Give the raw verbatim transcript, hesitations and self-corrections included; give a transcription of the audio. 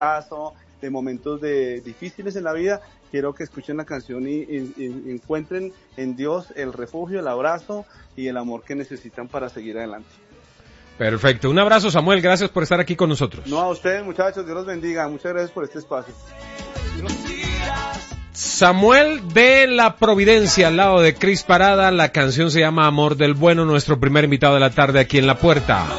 fracaso, de momentos de difíciles en la vida, quiero que escuchen la canción y, y, y encuentren en Dios el refugio, el abrazo y el amor que necesitan para seguir adelante. Perfecto. Un abrazo, Samuel. Gracias por estar aquí con nosotros. No, a ustedes, muchachos. Dios los bendiga. Muchas gracias por este espacio. Samuel de la Providencia, al lado de Cris Parada. La canción se llama Amor del Bueno, nuestro primer invitado de la tarde aquí en La Puerta.